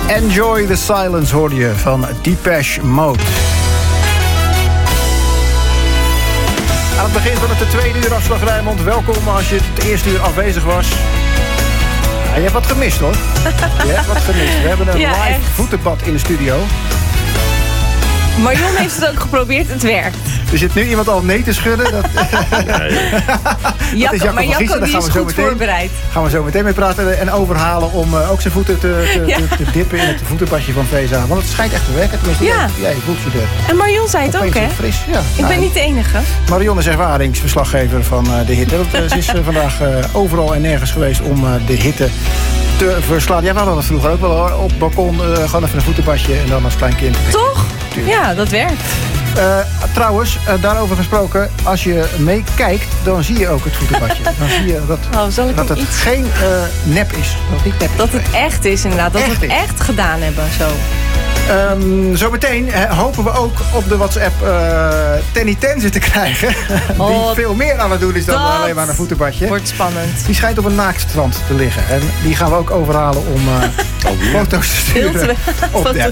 Enjoy the Silence hoorde je van Depeche Mode. Aan het begin van het tweede uur Afslag Rijnmond. Welkom als je het eerste uur afwezig was. Ja, je hebt wat gemist hoor. Je hebt wat gemist. We hebben een live echt voetenbad in de studio. Marion heeft het ook geprobeerd, het werkt. Er zit nu iemand al nee te schudden. Dat is maar Jacco die is goed voorbereid. Gaan we zo meteen mee praten en overhalen om ook zijn voeten te dippen in het voetenbadje van VSA. Want het schijnt echt te werken. Tenminste, jij voelt je er. En Marion zei het ook, hè? Fris. Ja, ik ben niet de enige. Marion is ervaringsverslaggever van de hitte. Ze is vandaag overal en nergens geweest om de hitte te verslaan. Ja, we hadden dat vroeger ook wel hoor. Op het balkon, gewoon even een voetenbadje en dan als klein kind. Toch? Ja, dat werkt. Trouwens, daarover gesproken, als je meekijkt, dan zie je ook het voetenbadje. Dan zie je dat het geen nep is. Dat het echt is inderdaad. Dat we het echt gedaan hebben. Zo. Zometeen hopen we ook op de WhatsApp Tenny Tenze te krijgen. Die veel meer aan het doen is dan alleen maar een voetenbadje. Wordt spannend. Die schijnt op een naaktstrand te liggen. En die gaan we ook overhalen om foto's te sturen.